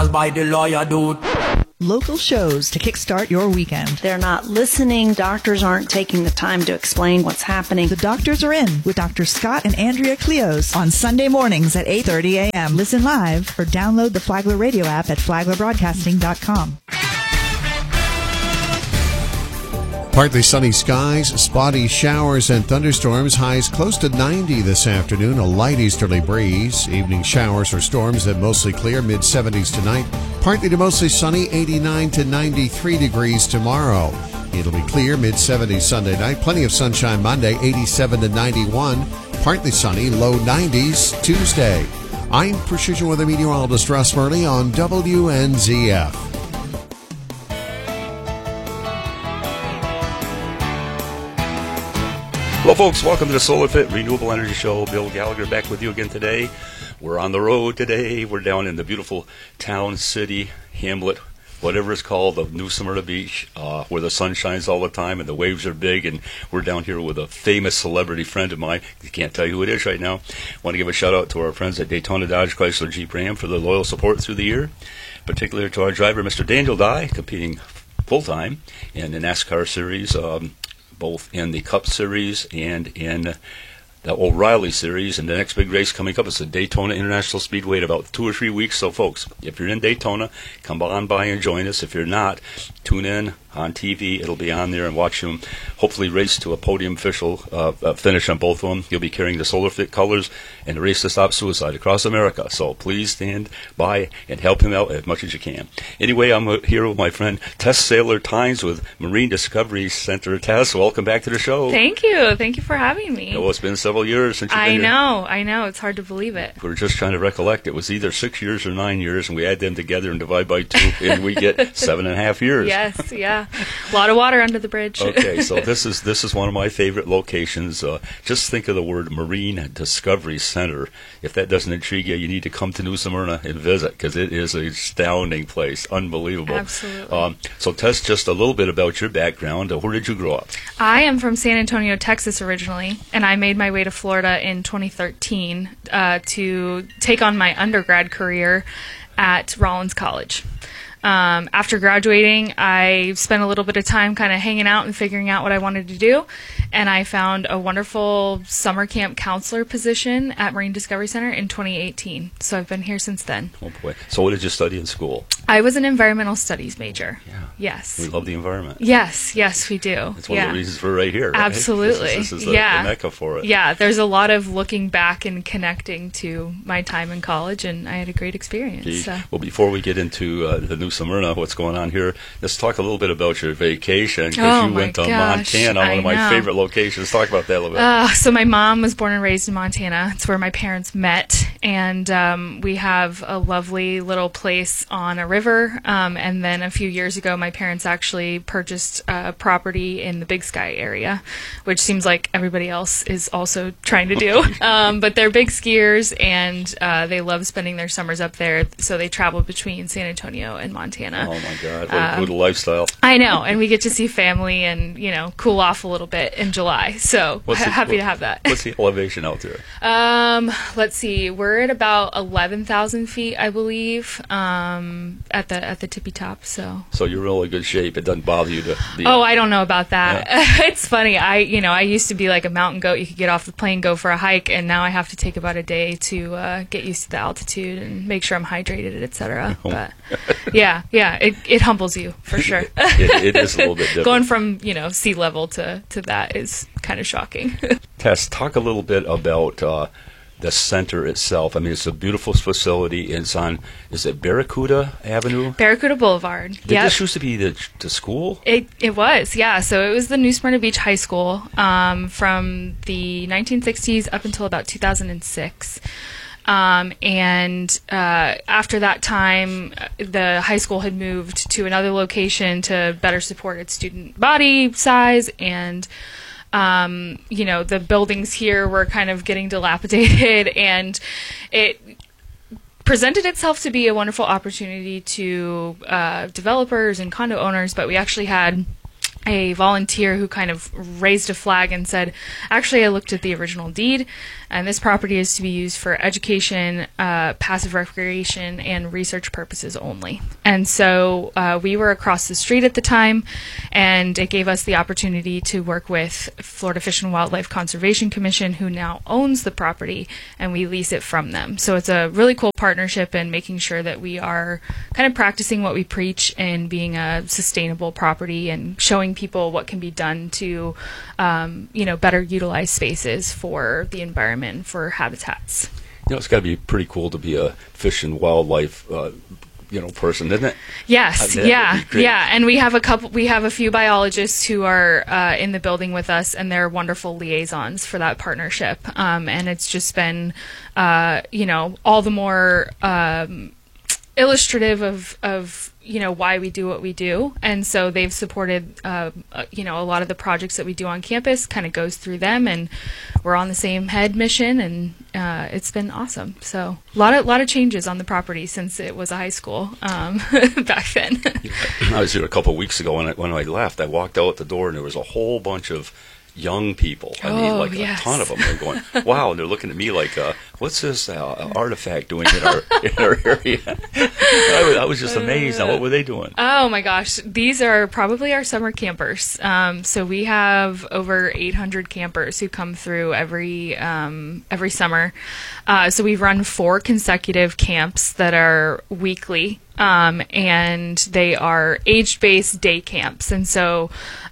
by the lawyer, dude. Local shows to kickstart your weekend. They're not listening. Doctors aren't taking the time to explain what's happening. The Doctors Are In with Dr. Scott and Andrea Cleos on Sunday mornings at 8:30 a.m. Listen live or download the Flagler Radio app at flaglerbroadcasting.com. Partly sunny skies, spotty showers and thunderstorms, highs close to 90 this afternoon, a light easterly breeze, evening showers or storms that mostly clear, mid-70s tonight, partly to mostly sunny, 89 to 93 degrees tomorrow. It'll be clear, mid-70s Sunday night, plenty of sunshine Monday, 87 to 91, partly sunny, low 90s Tuesday. I'm Precision Weather Meteorologist Russ Murley on WNZF. Hello, folks. Welcome to the SolarFit Renewable Energy Show. Bill Gallagher back with you again today. We're on the road today. We're down in the beautiful town, city, hamlet, whatever it's called, of New Smyrna Beach, where the sun shines all the time and the waves are big. And we're down here with a famous celebrity friend of mine. I can't tell you who it is right now. I want to give a shout out to our friends at Daytona Dodge Chrysler Jeep Ram for their loyal support through the year, particularly to our driver, Mr. Daniel Dye, competing full-time in the NASCAR series, both in the Cup Series and in the O'Reilly Series. And the next big race coming up is the Daytona International Speedway in about 2 or 3 weeks. So, folks, if you're in Daytona, come on by and join us. If you're not, tune in on TV. It'll be on there, and watch them hopefully race to a podium official finish on both of them. You'll be carrying the SolarFit colors and the Race to Stop Suicide across America. So please stand by and help him out as much as you can. Anyway, I'm here with my friend Tess Saylor Tynes with Marine Discovery Center. Tess, welcome back to the show. Thank you. Thank you for having me. Oh, it's been several years since you've been here. I know. It's hard to believe it. We're just trying to recollect. It was either 6 years or 9 years, and we add them together and divide by 2, and we get 7.5 years. Yes, yeah. A lot of water under the bridge. Okay, so this is one of my favorite locations. Just think of the word Marine Discovery Center. If that doesn't intrigue you, you need to come to New Smyrna and visit, because it is an astounding place. Unbelievable. Absolutely. So Tess, just a little bit about your background. Where did you grow up? I am from San Antonio, Texas originally, and I made my way to Florida in 2013 to take on my undergrad career at Rollins College. After graduating, I spent a little bit of time kind of hanging out and figuring out what I wanted to do, and I found a wonderful summer camp counselor position at Marine Discovery Center in 2018. So I've been here since then. Oh boy! So what did you study in school? I was an environmental studies major. Yeah. Yes. We love the environment. Yes, we do. It's one of the reasons we're right here. Right? Absolutely. This is the mecca for it. Yeah, there's a lot of looking back and connecting to my time in college, and I had a great experience. So. Well, before we get into the New Smyrna, what's going on here, let's talk a little bit about your vacation, because you went to Montana, one of my favorite locations. Talk about that a little bit. So my mom was born and raised in Montana. It's where my parents met, and we have a lovely little place on a river, and then a few years ago my parents actually purchased property in the Big Sky area, which seems like everybody else is also trying to do. But they're big skiers, and they love spending their summers up there, so they travel between San Antonio and Montana. Oh my God, what a good lifestyle. I know, and we get to see family and, cool off a little bit in July, so happy to have that. What's the elevation out there? Let's see, we're at about 11,000 feet, I believe, at the tippy top, so you're in really good shape. It doesn't bother you to be... Oh, I don't know about that. Yeah. It's funny, I used to be like a mountain goat. You could get off the plane, go for a hike, and now I have to take about a day to get used to the altitude and make sure I'm hydrated, etc. But yeah, it humbles you for sure. it is a little bit different. Going from sea level to that is kind of shocking. Tess, talk a little bit about the center itself. I mean, it's a beautiful facility. It's on, is it Barracuda Avenue? Barracuda Boulevard. Did this used to be the school? It was, yeah. So it was the New Smyrna Beach High School from the 1960s up until about 2006. And after that time, the high school had moved to another location to better support its student body size, and the buildings here were kind of getting dilapidated, and it presented itself to be a wonderful opportunity to developers and condo owners, but we actually had a volunteer who kind of raised a flag and said, actually, I looked at the original deed, and this property is to be used for education, passive recreation, and research purposes only. And so we were across the street at the time, and it gave us the opportunity to work with Florida Fish and Wildlife Conservation Commission, who now owns the property, and we lease it from them. So it's a really cool partnership in making sure that we are kind of practicing what we preach and being a sustainable property and showing people what can be done to, better utilize spaces for the environment, for habitats. It's got to be pretty cool to be a fish and wildlife, person, isn't it? Yes, yeah. And we have a few biologists who are in the building with us, and they're wonderful liaisons for that partnership. And it's just been, all the more illustrative of why we do what we do. And so they've supported, a lot of the projects that we do on campus kind of goes through them, and we're on the same head mission, and it's been awesome. So a lot of changes on the property since it was a high school back then. I was here a couple of weeks ago, and when I left, I walked out the door, and there was a whole bunch of young people. I mean, yes. A ton of them. They're going, wow, and they're looking at me like, what's this artifact doing in our area? I was just amazed. Now, what were they doing? Oh my gosh, these are probably our summer campers. So we have over 800 campers who come through every summer. So we run 4 consecutive camps that are weekly. And they are age-based day camps. And so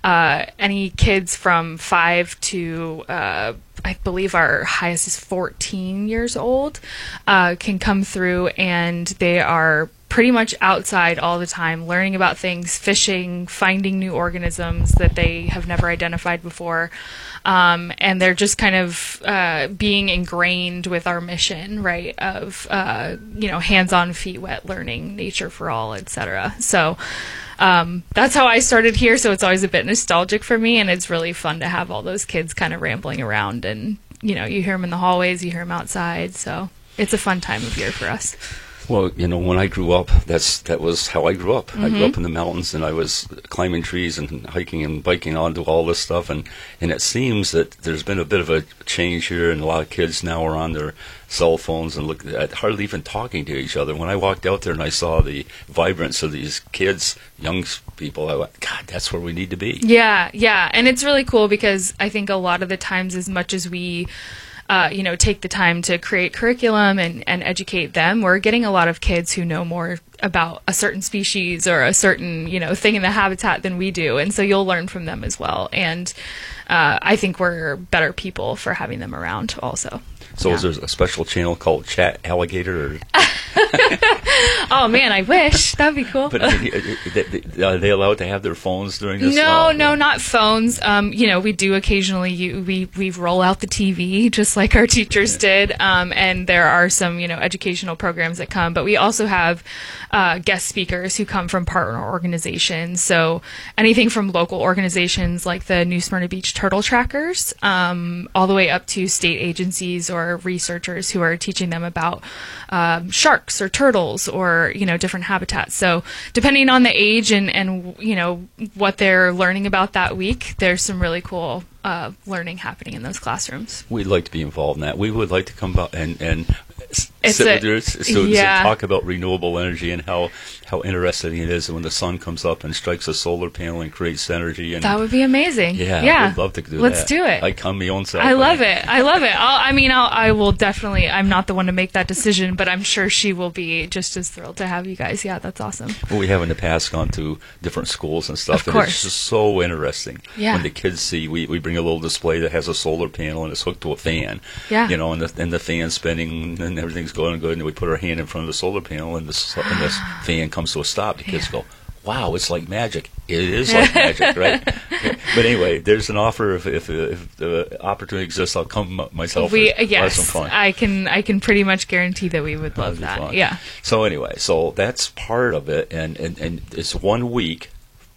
any kids from 5 to, I believe our highest is 14 years old, can come through, and they are pretty much outside all the time, learning about things, fishing, finding new organisms that they have never identified before. And they're just kind of being ingrained with our mission, right, of, hands-on, feet wet learning, nature for all, etc. So that's how I started here, so it's always a bit nostalgic for me, and it's really fun to have all those kids kind of rambling around, and, you hear them in the hallways, you hear them outside, so it's a fun time of year for us. Well, when I grew up, that was how I grew up. I grew up in the mountains, and I was climbing trees and hiking and biking onto all this stuff. And it seems that there's been a bit of a change here, and a lot of kids now are on their cell phones and look at hardly even talking to each other. When I walked out there and I saw the vibrance of these kids, young people, I went, God, that's where we need to be. Yeah, and it's really cool because I think a lot of the times, as much as we take the time to create curriculum and educate them, we're getting a lot of kids who know more about a certain species or a certain, thing in the habitat than we do. And so you'll learn from them as well. And I think we're better people for having them around also. So is there a special channel called Chat Alligator? Or Oh man, I wish. That'd be cool. But are they allowed to have their phones during this? No, not phones. We do occasionally. We roll out the TV just like our teachers did, and there are some educational programs that come. But we also have guest speakers who come from partner organizations. So anything from local organizations like the New Smyrna Beach Turtle Trackers, all the way up to state agencies or researchers who are teaching them about sharks or turtles or different habitats. So depending on the age and what they're learning about that week, there's some really cool learning happening in those classrooms. We'd like to be involved in that. We would like to come out and sit with your students and talk about renewable energy and how interesting it is when the sun comes up and strikes a solar panel and creates energy. And that would be amazing. Yeah. We'd love to do that. Let's do it. I come my own self. I love it. I will definitely. I'm not the one to make that decision, but I'm sure she will be just as thrilled to have you guys. Yeah, that's awesome. Well, we have in the past gone to different schools and stuff. Of course. And it's just so interesting. Yeah. When the kids see, we bring a little display that has a solar panel and it's hooked to a fan. Yeah. And the fan's spinning and everything's going good, and we put our hand in front of the solar panel and this fan comes to a stop. The kids go, wow, it's like magic. It is like magic, right? But anyway, there's an offer. If the opportunity exists, I'll come myself. Yes, have some fun. I can pretty much guarantee that we would love that. Fun. Yeah. So anyway, that's part of it, and it's 1 week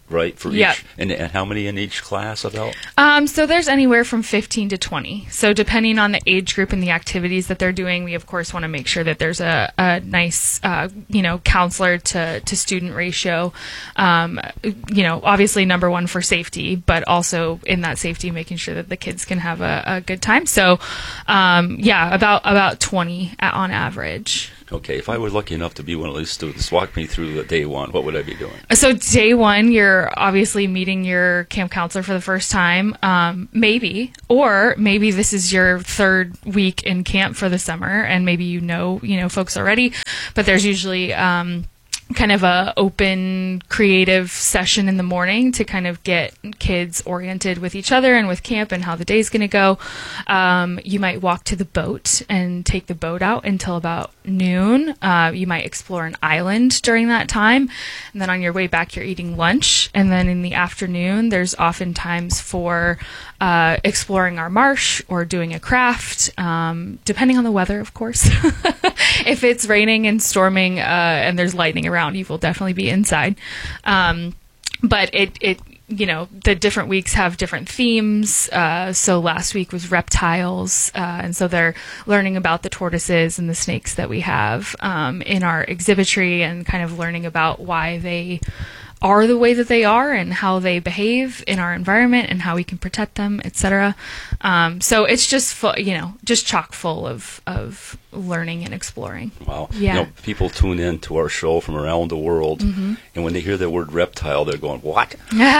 right? For Yep. each, and how many in each class about? So there's anywhere from 15 to 20. So depending on the age group and the activities that they're doing, we of course want to make sure that there's a nice, counselor to student ratio. Obviously number one for safety, but also in that safety, making sure that the kids can have a good time. So, about 20 on average. Okay, if I were lucky enough to be one of these students, walk me through the day one. What would I be doing? So day one, you're obviously meeting your camp counselor for the first time, maybe this is your third week in camp for the summer, and maybe you know folks already, but there's usually kind of a open creative session in the morning to kind of get kids oriented with each other and with camp and how the day's going to go. You might walk to the boat and take the boat out until about noon. You might explore an island during that time, and then on your way back you're eating lunch, and then in the afternoon there's often times for exploring our marsh or doing a craft, depending on the weather, of course. If it's raining and storming and there's lightning around, you will definitely be inside. But the different weeks have different themes. So last week was reptiles, and so they're learning about the tortoises and the snakes that we have in our exhibitry, and kind of learning about why they are the way that they are and how they behave in our environment and how we can protect them, etc. So it's just just chock full of learning and exploring. Wow. Yeah. People tune in to our show from around the world, and when they hear the word reptile, they're going, "What?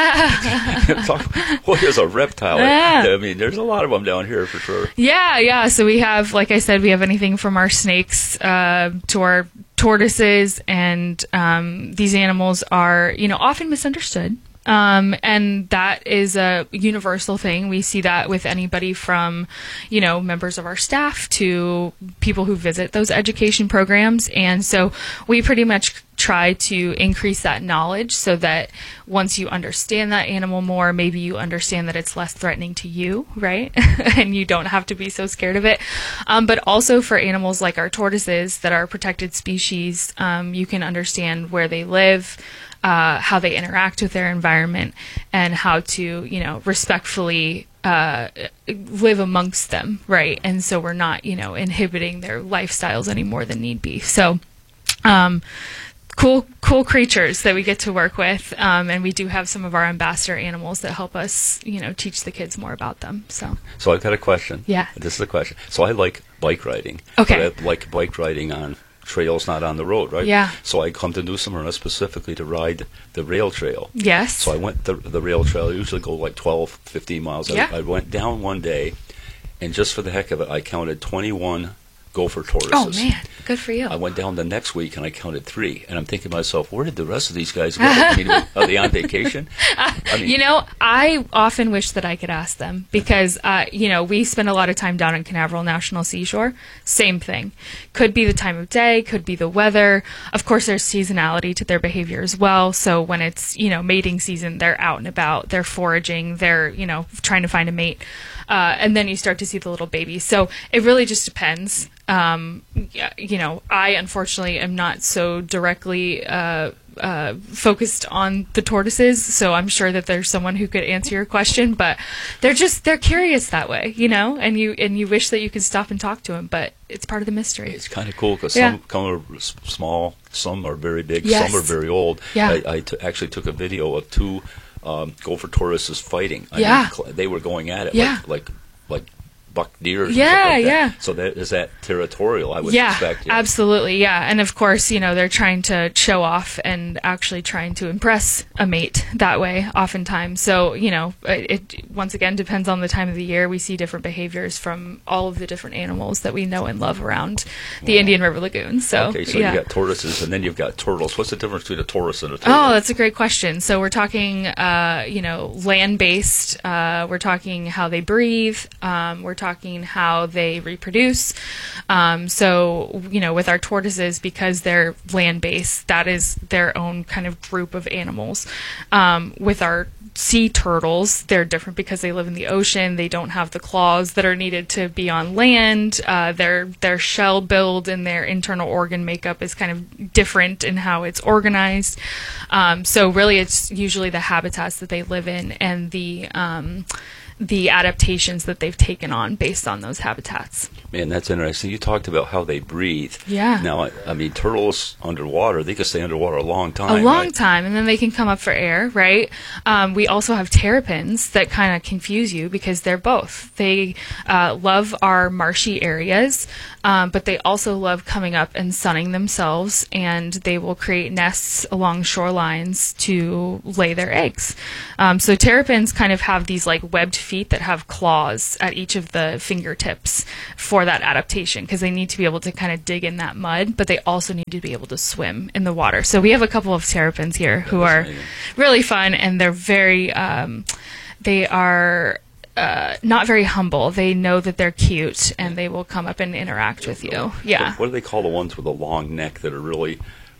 What is a reptile?" Yeah. I mean, there's a lot of them down here for sure. Yeah. So we have, like I said, we have anything from our snakes to our tortoises, and these animals are, often misunderstood. And that is a universal thing. We see that with anybody from, members of our staff to people who visit those education programs. And so we pretty much try to increase that knowledge so that once you understand that animal more, maybe you understand that it's less threatening to you, right? And you don't have to be so scared of it. But also for animals like our tortoises that are protected species, you can understand where they live, how they interact with their environment, and how to, respectfully live amongst them, right? And so we're not, inhibiting their lifestyles any more than need be. So, cool creatures that we get to work with, and we do have some of our ambassador animals that help us, teach the kids more about them. So I've got a question. Yeah. This is a question. So I like bike riding. Okay. But I like bike riding on trails, not on the road, right? Yeah. So I come to New Smyrna specifically to ride the rail trail. Yes. So I went the rail trail. I usually go like 12, 15 miles. Yeah. I went down one day, and just for the heck of it, I counted 21 gopher tortoises. Oh, man. Good for you. I went down the next week and I counted 3. And I'm thinking to myself, where did the rest of these guys go? Are they on vacation? I often wish that I could ask them because, we spend a lot of time down in Canaveral National Seashore. Same thing. Could be the time of day, could be the weather. Of course, there's seasonality to their behavior as well. So when it's, mating season, they're out and about, they're foraging, they're, trying to find a mate. And then you start to see the little babies. So it really just depends. I unfortunately am not so directly focused on the tortoises, so I'm sure that there's someone who could answer your question. But they're curious that way, and you wish that you could stop and talk to them, but it's part of the mystery. It's kind of cool because some are small, some are very big, Yes. some are very old. Yeah. I actually took a video of 2 gopher tortoises fighting. They were going at it like buck deer. Yeah. So is that territorial? I would Yeah, suspect. absolutely. Yeah. And of course, they're trying to show off and actually trying to impress a mate that way oftentimes. So, it once again depends on the time of the year. We see different behaviors from all of the different animals that we know and love around the Indian River Lagoon. So, okay, so you've got tortoises and then you've got turtles. What's the difference between a tortoise and a turtle? Oh, that's a great question. So we're talking, land-based. We're talking how they breathe. We're talking how they reproduce. So, with our tortoises, because they're land-based, that is their own kind of group of animals. With our sea turtles, they're different because they live in the ocean. They don't have the claws that are needed to be on land. Their shell build and their internal organ makeup is kind of different in how it's organized. So really, it's usually the habitats that they live in and the adaptations that they've taken on based on those habitats. Man, that's interesting. You talked about how they breathe. Yeah. Now, I mean, turtles underwater, they can stay underwater a long time. A long time, and then they can come up for air, right? We also have terrapins that kind of confuse you because they're both. They love our marshy areas, but they also love coming up and sunning themselves, and they will create nests along shorelines to lay their eggs. So terrapins kind of have these like webbed feet that have claws at each of the fingertips for that adaptation, because they need to be able to kind of dig in that mud, but they also need to be able to swim in the water. So we have a couple of terrapins here who are really fun, and they're very they are not very humble. They know that they're cute, and they will come up and interact with you. Yeah. What do they call the ones with a long neck that are really...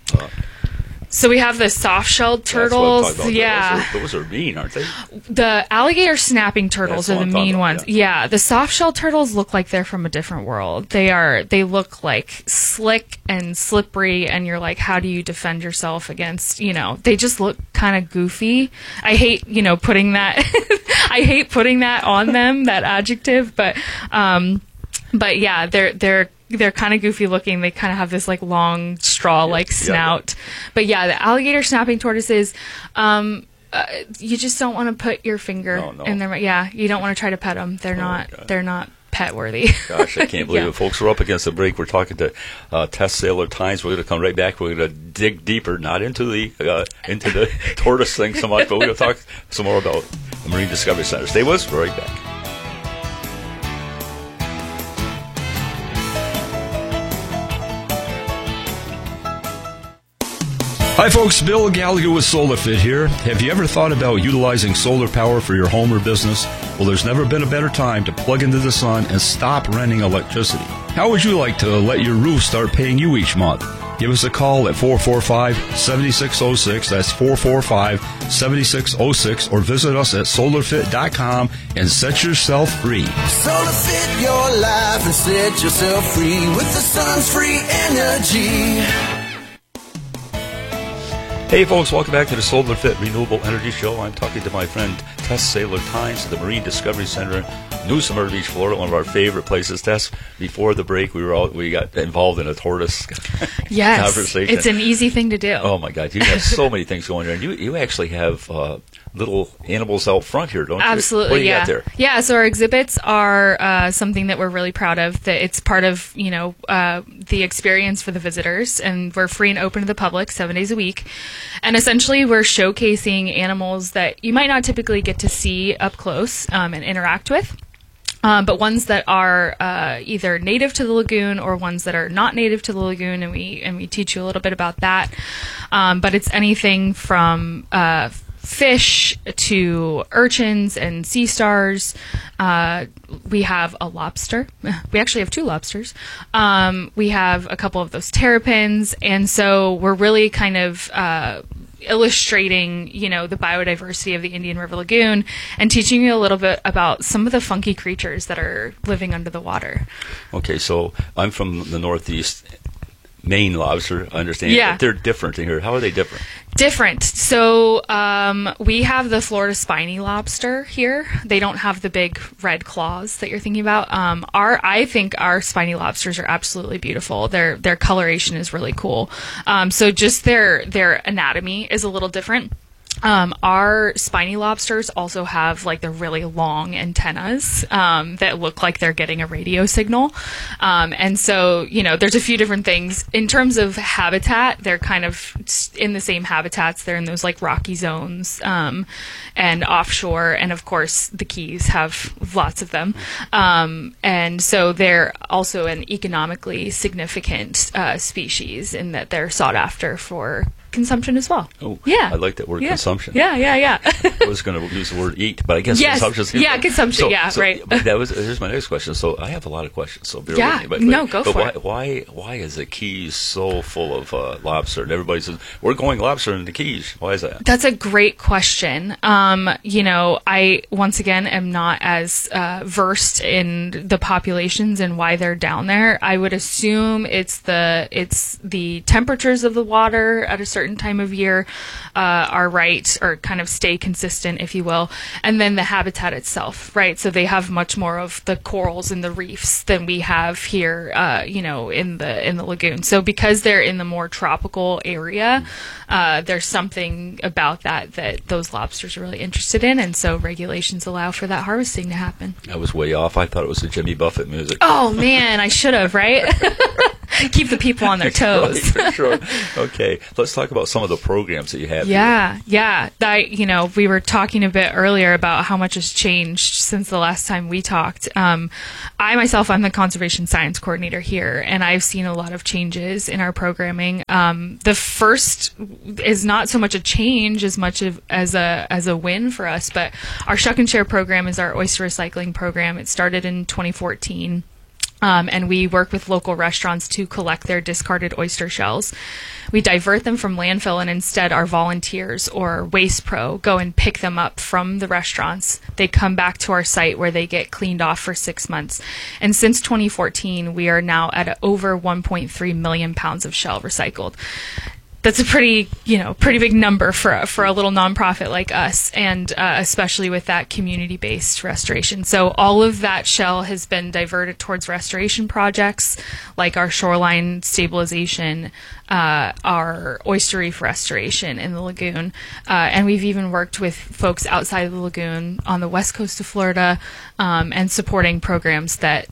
So we have the soft-shelled turtles. Yeah. Those are mean, aren't they? The alligator snapping turtles are the mean ones. Yeah. The soft-shelled turtles look like they're from a different world. They look like slick and slippery, and you're like, how do you defend yourself against, they just look kind of goofy. I hate, putting that I hate putting that on them, that adjective, but yeah, they're kind of goofy looking. They kind of have this like long straw-like snout. But yeah, the alligator snapping tortoises, you just don't want to put your finger in their. Yeah, you don't want to try to pet them. They're not pet worthy. Gosh, I can't believe it, folks. We're up against the break. We're talking to Tess Saylor Tynes. We're going to come right back. We're going to dig deeper, not into the tortoise thing so much, but we're going to talk some more about the Marine Discovery Center. Stay with us. We're right back. Hi folks, Bill Gallagher with SolarFit here. Have you ever thought about utilizing solar power for your home or business? Well, there's never been a better time to plug into the sun and stop renting electricity. How would you like to let your roof start paying you each month? Give us a call at 445-7606. That's 445-7606, or visit us at solarfit.com and set yourself free. SolarFit your life and set yourself free with the sun's free energy. Hey folks, welcome back to the SolarFit Renewable Energy Show. I'm talking to my friend Tess Saylor Tynes at the Marine Discovery Center in New Smyrna Beach, Florida, one of our favorite places. Tess, before the break, we got involved in a tortoise conversation. It's an easy thing to do. Oh my God, you have so many things going on. You actually have little animals out front here, don't you? Absolutely, what do you got there? Yeah, so our exhibits are something that we're really proud of. That it's part of the experience for the visitors, and we're free and open to the public 7 days a week. And essentially, we're showcasing animals that you might not typically get to see up close and interact with. But ones that are either native to the lagoon or ones that are not native to the lagoon, and we teach you a little bit about that. But it's anything from fish to urchins and sea stars. We have a lobster. We actually have 2 lobsters. We have a couple of those terrapins, and so we're really kind of illustrating, the biodiversity of the Indian River Lagoon and teaching you a little bit about some of the funky creatures that are living under the water. Okay, so I'm from the Northeast. Maine lobster, I understand. Yeah. But they're different in here. How are they different? Different. So we have the Florida spiny lobster here. They don't have the big red claws that you're thinking about. I think our spiny lobsters are absolutely beautiful. Their coloration is really cool. So just their anatomy is a little different. Our spiny lobsters also have like the really long antennas that look like they're getting a radio signal. And so, there's a few different things. In terms of habitat, they're kind of in the same habitats. They're in those like rocky zones and offshore. And of course, the Keys have lots of them. And so they're also an economically significant species in that they're sought after for consumption as well. Oh, yeah. I like that word, consumption. Yeah. I was going to use the word eat, but I guess yes. consumption. Yeah, consumption. Right. But here's my next question. So I have a lot of questions. So bear with me. But, go for it. Why is the Keys so full of lobster? And everybody says we're going lobster in the Keys. Why is that? That's a great question. I once again am not as versed in the populations and why they're down there. I would assume it's the temperatures of the water at a certain time of year are right, or kind of stay consistent, if you will, and then the habitat itself, right? So they have much more of the corals and the reefs than we have here, in the lagoon. So because they're in the more tropical area, there's something about that those lobsters are really interested in, and so regulations allow for that harvesting to happen. I was way off. I thought it was the Jimmy Buffett music. Oh man, I should have, right? Keep the people on their toes. Right, for sure. Okay, let's talk about some of the programs that you have. Yeah. We were talking a bit earlier about how much has changed since the last time we talked. I'm the conservation science coordinator here, and I've seen a lot of changes in our programming. The first is not so much a change as much as a win for us, but our Shuck and Share program is our oyster recycling program. It started in 2014. And we work with local restaurants to collect their discarded oyster shells. We divert them from landfill, and instead our volunteers or Waste Pro go and pick them up from the restaurants. They come back to our site where they get cleaned off for 6 months. And since 2014, we are now at over 1.3 million pounds of shell recycled. That's a pretty big number for a little nonprofit like us, and especially with that community-based restoration. So all of that shell has been diverted towards restoration projects like our shoreline stabilization, our oyster reef restoration in the lagoon, and we've even worked with folks outside of the lagoon on the west coast of Florida, and supporting programs that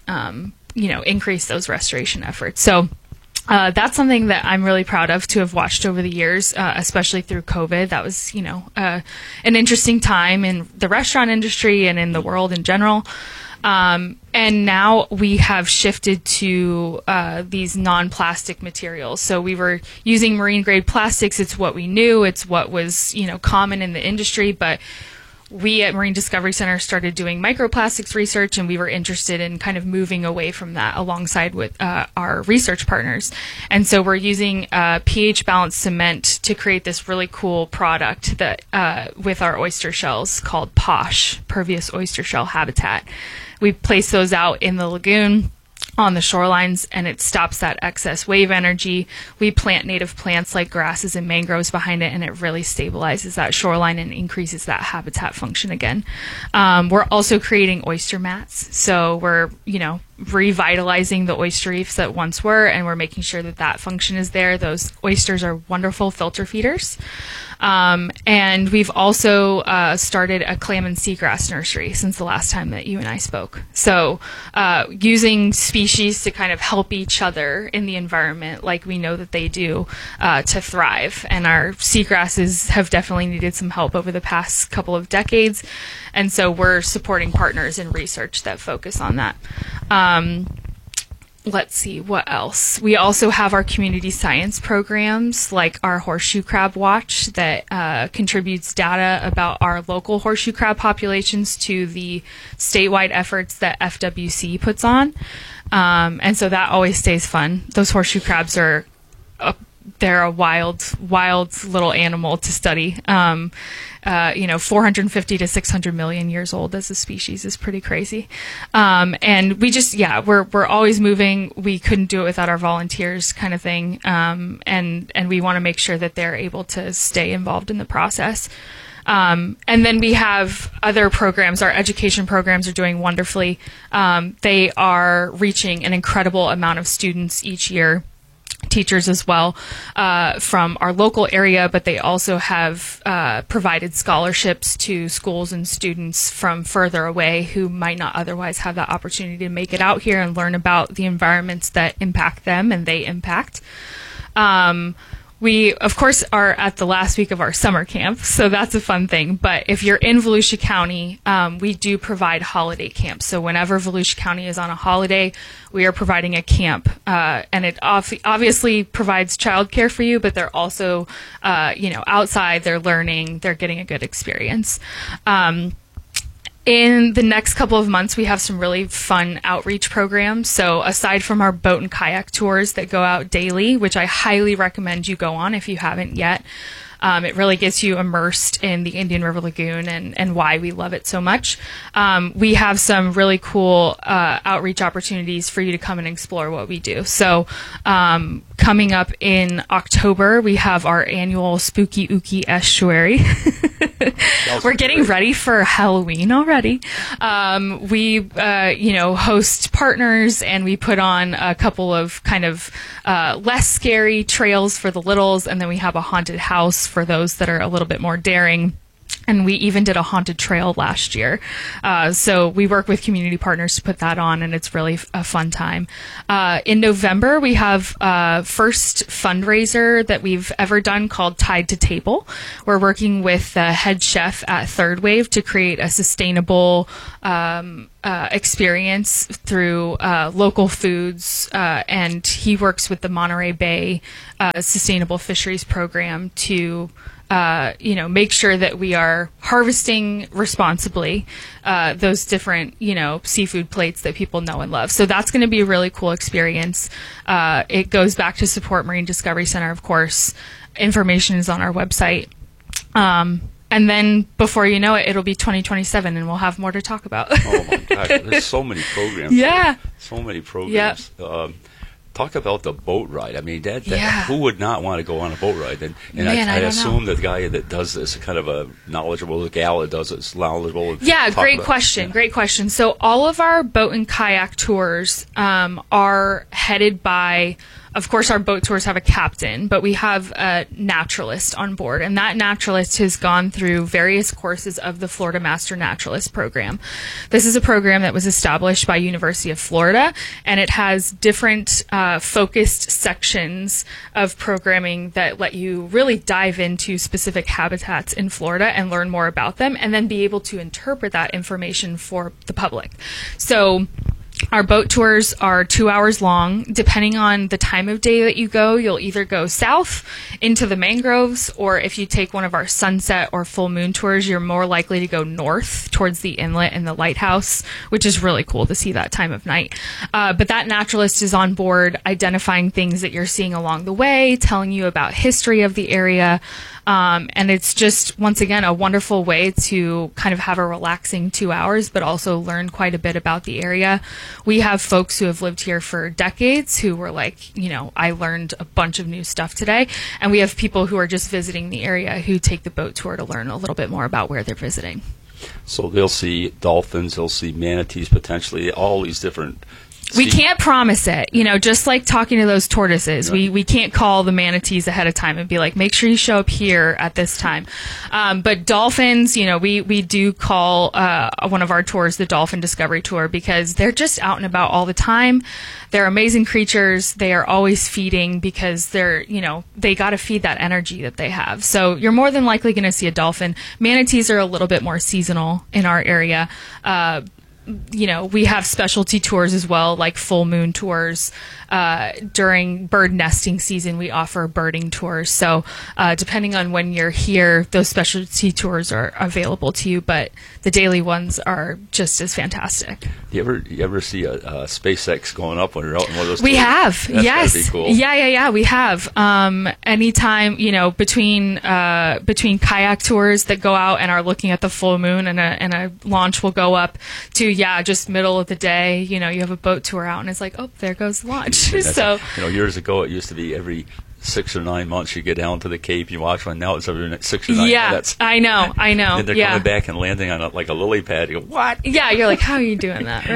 increase those restoration efforts. So. That's something that I'm really proud of to have watched over the years, especially through COVID. That was, an interesting time in the restaurant industry and in the world in general. And now we have shifted to these non-plastic materials. So we were using marine-grade plastics. It's what we knew. It's what was, common in the industry. But we at Marine Discovery Center started doing microplastics research, and we were interested in kind of moving away from that alongside with our research partners. And so we're using pH-balanced cement to create this really cool product that with our oyster shells called POSH, Pervious Oyster Shell Habitat. We place those out in the lagoon on the shorelines, and it stops that excess wave energy. We plant native plants like grasses and mangroves behind it, and it really stabilizes that shoreline and increases that habitat function again. We're also creating oyster mats. So we're, revitalizing the oyster reefs that once were, and we're making sure that function is there. Those oysters are wonderful filter feeders. And we've also started a clam and seagrass nursery since the last time that you and I spoke. So using species to kind of help each other in the environment like we know that they do to thrive. And our seagrasses have definitely needed some help over the past couple of decades. And so we're supporting partners in research that focus on that. Let's see, what else? We also have our community science programs like our Horseshoe Crab Watch that contributes data about our local horseshoe crab populations to the statewide efforts that FWC puts on. And so that always stays fun. Those horseshoe crabs are they're a wild little animal to study. 450 to 600 million years old as a species is pretty crazy. And we just, we're always moving. We couldn't do it without our volunteers kind of thing. And we want to make sure that they're able to stay involved in the process. And then we have other programs. Our education programs are doing wonderfully. They are reaching an incredible amount of students each year. Teachers as well from our local area, but they also have provided scholarships to schools and students from further away who might not otherwise have that opportunity to make it out here and learn about the environments that impact them and they impact. We, of course, are at the last week of our summer camp, so that's a fun thing. But if you're in Volusia County, we do provide holiday camps. So whenever Volusia County is on a holiday, we are providing a camp. And it obviously provides childcare for you, but they're also, outside, they're learning, they're getting a good experience. In the next couple of months, we have some really fun outreach programs. So aside from our boat and kayak tours that go out daily, which I highly recommend you go on if you haven't yet, it really gets you immersed in the Indian River Lagoon and why we love it so much. We have some really cool outreach opportunities for you to come and explore what we do. So coming up in October, we have our annual Spooky Ooky Estuary. We're getting ready for Halloween already. We host partners, and we put on a couple of kind of less scary trails for the littles, and then we have a haunted house for those that are a little bit more daring. And we even did a haunted trail last year. So we work with community partners to put that on, and it's really a fun time. In November, we have first fundraiser that we've ever done called Tide to Table. We're working with the head chef at Third Wave to create a sustainable experience through local foods, and he works with the Monterey Bay Sustainable Fisheries Program to make sure that we are harvesting responsibly those different, seafood plates that people know and love. So that's going to be a really cool experience. It goes back to support Marine Discovery Center, of course. Information is on our website. And then before you know it, it'll be 2027, and we'll have more to talk about. Oh, my gosh. There's so many programs. Yeah. So many programs. Yep. Talk about the boat ride. I mean, who would not want to go on a boat ride? And Man, I assume that the guy that does this, kind of a knowledgeable, the gal that does it, knowledgeable. Yeah, great question. Great question. So all of our boat and kayak tours are headed by, of course, our boat tours have a captain, but we have a naturalist on board, and that naturalist has gone through various courses of the Florida Master Naturalist Program. This is a program that was established by University of Florida, and it has different focused sections of programming that let you really dive into specific habitats in Florida and learn more about them, and then be able to interpret that information for the public. So our boat tours are 2 hours long. Depending on the time of day that you go, you'll either go south into the mangroves, or if you take one of our sunset or full moon tours, you're more likely to go north towards the inlet and the lighthouse, which is really cool to see that time of night. But that naturalist is on board identifying things that you're seeing along the way, telling you about history of the area. And it's just, once again, a wonderful way to kind of have a relaxing 2 hours, but also learn quite a bit about the area. We have folks who have lived here for decades who were like, I learned a bunch of new stuff today. And we have people who are just visiting the area who take the boat tour to learn a little bit more about where they're visiting. So they'll see dolphins, they'll see manatees potentially, all these different... We can't promise it, just like talking to those tortoises. Right. We can't call the manatees ahead of time and be like, make sure you show up here at this time. But dolphins, we do call one of our tours the Dolphin Discovery Tour, because they're just out and about all the time. They're amazing creatures. They are always feeding because they're, they got to feed that energy that they have. So you're more than likely going to see a dolphin. Manatees are a little bit more seasonal in our area. We have specialty tours as well, like full moon tours. During bird nesting season, we offer birding tours. So depending on when you're here, those specialty tours are available to you, but the daily ones are just as fantastic. You ever see a SpaceX going up when you're out in one of those We tours? have, That's yes. gotta be cool. Yeah, we have. Anytime, between kayak tours that go out and are looking at the full moon, and a launch will go up to, just middle of the day, you have a boat tour out, and it's like, oh, there goes the launch. So, years ago, it used to be every 6 or 9 months you get down to the Cape, you watch one. Now it's every 6 or 9 minutes. I know. And they're coming back and landing on like a lily pad. You go, what? Yeah, you're like, how are you doing that, right?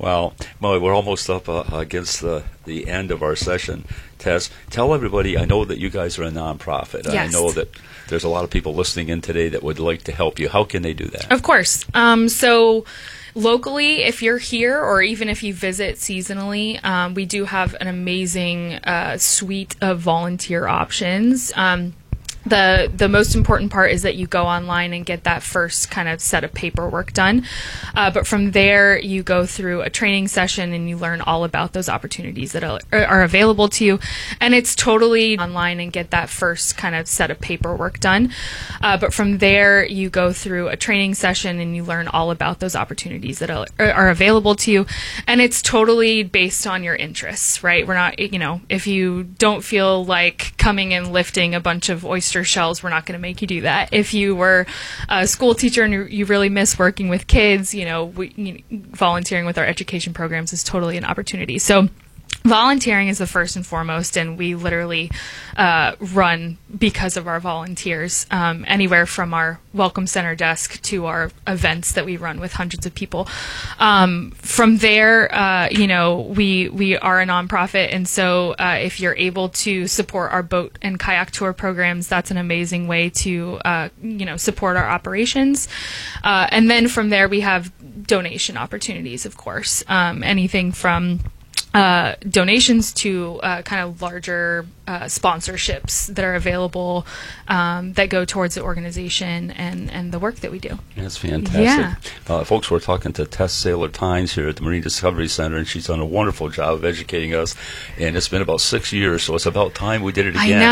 Well, we're almost up against the end of our session. Tess, tell everybody, I know that you guys are a nonprofit. Yes. I know that there's a lot of people listening in today that would like to help you. How can they do that? Of course. So locally, if you're here or even if you visit seasonally, we do have an amazing suite of volunteer options. The most important part is that you go online and get that first kind of set of paperwork done. But from there, you go through a training session and you learn all about those opportunities that are available to you. And it's totally online and get that first kind of set of paperwork done. But from there, you go through a training session and you learn all about those opportunities that are available to you. And it's totally based on your interests, right? We're not, if you don't feel like coming and lifting a bunch of oyster shells, we're not going to make you do that. If you were a school teacher and you really miss working with kids, volunteering with our education programs is totally an opportunity. So volunteering is the first and foremost, and we literally run because of our volunteers, anywhere from our Welcome Center desk to our events that we run with hundreds of people. From there, we are a nonprofit, and so if you're able to support our boat and kayak tour programs, that's an amazing way to support our operations. And then from there, we have donation opportunities, of course, anything from donations to kind of larger sponsorships that are available that go towards the organization and the work that we do. That's fantastic. Yeah. Folks, we're talking to Tess Saylor-Tynes here at the Marine Discovery Center, and she's done a wonderful job of educating us. And it's been about 6 years, so it's about time we did it again. I know.